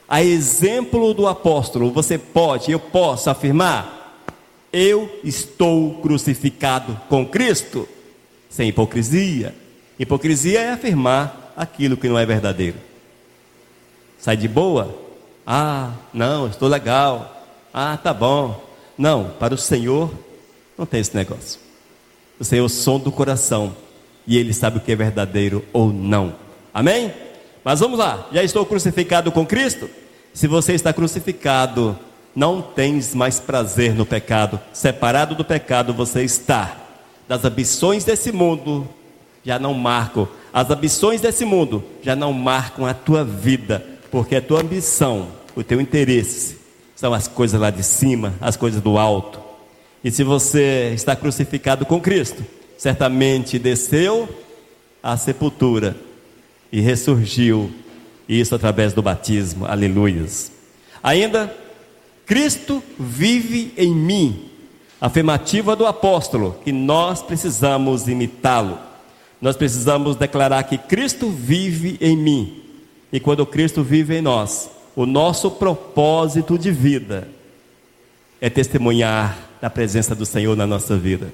A exemplo do apóstolo, eu posso afirmar: eu estou crucificado com Cristo, sem hipocrisia. Hipocrisia é afirmar aquilo que não é verdadeiro. Sai de boa? Ah, não, estou legal. Ah, tá bom. Não, para o Senhor não tem esse negócio. O Senhor sonda o coração e Ele sabe o que é verdadeiro ou não. Amém? Mas vamos lá, já estou crucificado com Cristo? Se você está crucificado, não tens mais prazer no pecado. Separado do pecado você está. Das ambições desse mundo já não marcam. As ambições desse mundo já não marcam a tua vida, porque a tua ambição, o teu interesse são as coisas lá de cima, as coisas do alto. E se você está crucificado com Cristo, certamente desceu à sepultura e ressurgiu, isso através do batismo. Aleluias. Ainda, Cristo vive em mim. Afirmativa do apóstolo, que nós precisamos imitá-lo. Nós precisamos declarar que Cristo vive em mim. E quando Cristo vive em nós, o nosso propósito de vida é testemunhar da presença do Senhor na nossa vida.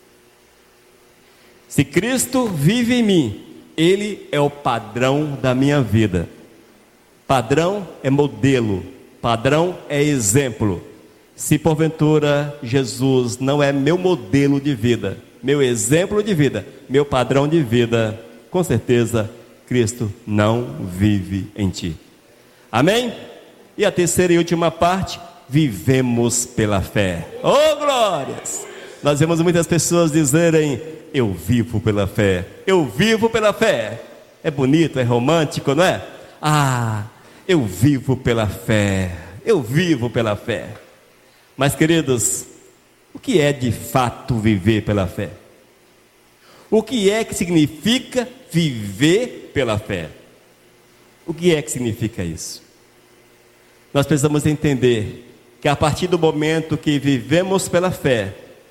Se Cristo vive em mim, Ele é o padrão da minha vida. Padrão é modelo, padrão é exemplo. Se porventura Jesus não é meu modelo de vida, meu exemplo de vida, meu padrão de vida, com certeza Cristo não vive em ti. Amém? E a terceira e última parte: vivemos pela fé. Oh, glórias! Nós vemos muitas pessoas dizerem: eu vivo pela fé, eu vivo pela fé. É bonito, é romântico, não é? Ah, eu vivo pela fé, eu vivo pela fé. Mas, queridos, o que é de fato viver pela fé? O que é que significa viver pela fé? O que é que significa isso? Nós precisamos entender que a partir do momento que vivemos pela fé,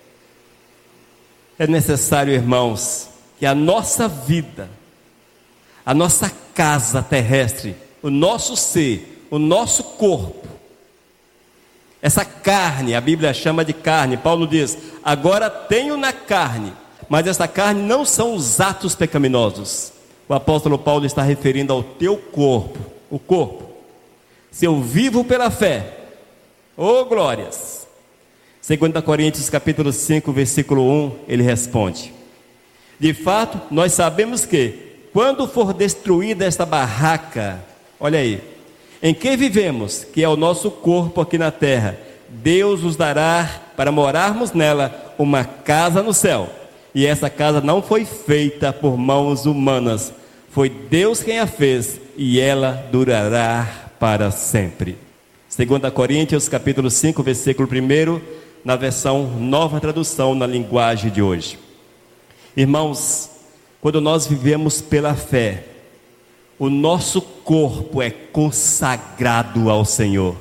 é necessário, irmãos, que a nossa vida, a nossa casa terrestre, o nosso ser, o nosso corpo, essa carne, a Bíblia chama de carne. Paulo diz: agora tenho na carne, mas essa carne não são os atos pecaminosos. O apóstolo Paulo está referindo ao teu corpo, o corpo. Se eu vivo pela fé, oh glórias! 2 Coríntios capítulo 5, versículo 1, ele responde: de fato, nós sabemos que, quando for destruída esta barraca, olha aí, em que vivemos, que é o nosso corpo aqui na terra, Deus nos dará, para morarmos nela, uma casa no céu. E essa casa não foi feita por mãos humanas, foi Deus quem a fez, e ela durará para sempre. 2 Coríntios capítulo 5, versículo 1, na versão Nova Tradução, na linguagem de hoje. Irmãos, quando nós vivemos pela fé, o nosso corpo é consagrado ao Senhor.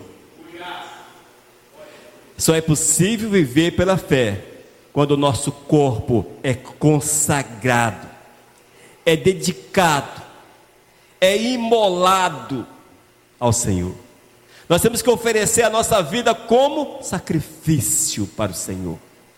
Só é possível viver pela fé quando o nosso corpo é consagrado, é dedicado, é imolado ao Senhor. Nós temos que oferecer a nossa vida como sacrifício para o Senhor.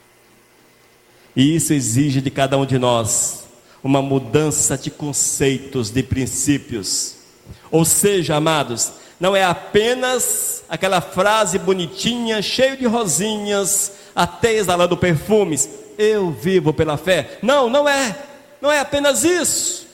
E isso exige de cada um de nós uma mudança de conceitos, de princípios. Ou seja, amados, não é apenas aquela frase bonitinha, cheia de rosinhas, até exalando perfumes: eu vivo pela fé. Não, não é apenas isso.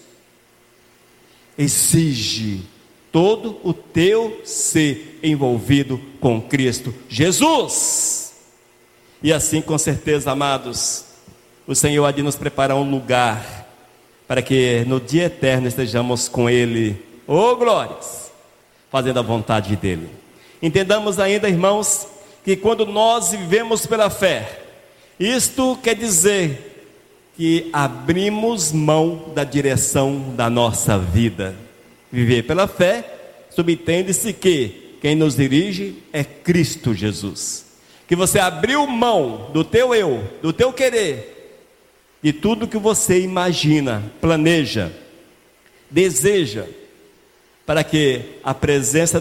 Exige todo o teu ser envolvido com Cristo Jesus. E assim, com certeza, amados, o Senhor há de nos preparar um lugar para que no dia eterno estejamos com Ele, oh glórias, fazendo a vontade dEle. Entendamos ainda, irmãos, que quando nós vivemos pela fé, isto quer dizer que abrimos mão da direção da nossa vida. Viver pela fé, subentende-se que quem nos dirige é Cristo Jesus. Que você abriu mão do teu eu, do teu querer, de tudo que você imagina, planeja, deseja, para que a presença